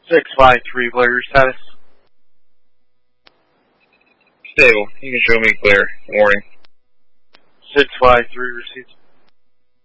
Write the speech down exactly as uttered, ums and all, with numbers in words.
six five three, what are your status? Stable. You can show me clear. Warning. six five three received.